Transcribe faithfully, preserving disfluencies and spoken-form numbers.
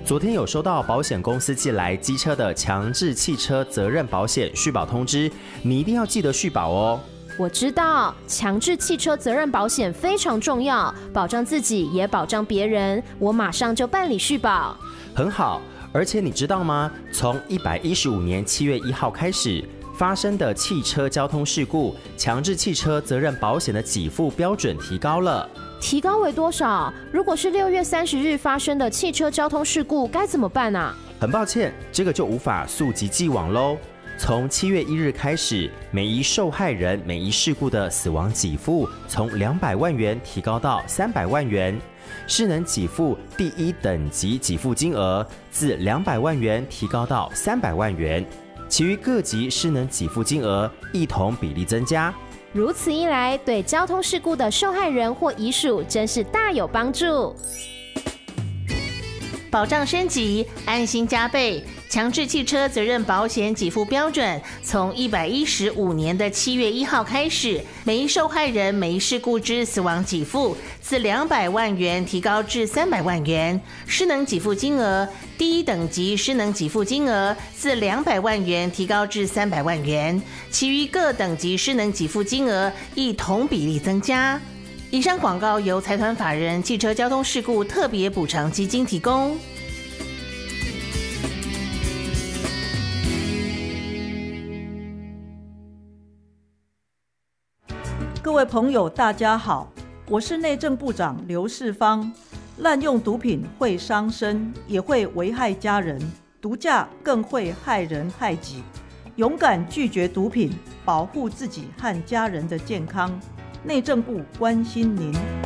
昨天有收到保险公司寄来机车的强制汽车责任保险续保通知，你一定要记得续保哦。 我知道，强制汽车责任保险非常重要，保障自己也保障别人。我马上就办理续保。 很好，而且你知道吗？从一百一十五年七月一号开始发生的汽车交通事故，强制汽车责任保险的给付标准提高了。 提高为多少？如果是六月三十日发生的汽车交通事故，该怎么办啊？ 很抱歉，这个就无法溯及既往喽。从七月一日开始，每一受害人每一事故的死亡给付从两百万元提高到三百万元，失能给付第一等级给付金额自两百万元提高到三百万元，其余各级失能给付金额一同比例增加。 如此一来，对交通事故的受害人或遗属真是大有帮助。 保障升级，安心加倍。强制汽车责任保险给付标准从一百一十五年的七月一号开始，每一受害人每一事故之死亡给付自两百万元提高至三百万元，失能给付金额第一等级失能给付金额自两百万元提高至三百万元，其余各等级失能给付金额亦同比例增加。以上广告由财团法人汽车交通事故特别补偿基金提供。 各位朋友大家好，我是内政部长刘世芳。滥用毒品会伤身，也会危害家人，毒驾更会害人害己。勇敢拒绝毒品，保护自己和家人的健康。内政部关心您。